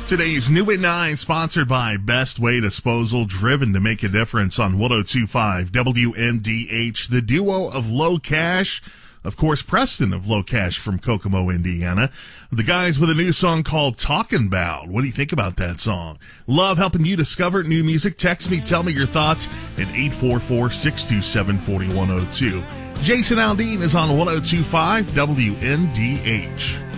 Today's New at 9, sponsored by Best Way Disposal, driven to make a difference on 102.5 WNDH, the duo of Low Cash. Of course, Preston of Low Cash from Kokomo, Indiana. The guys with a new song called Talkin' 'Bout. What do you think about that song? Love helping you discover new music. Text me, tell me your thoughts at 844-627-4102. Jason Aldean is on 102.5 WNDH.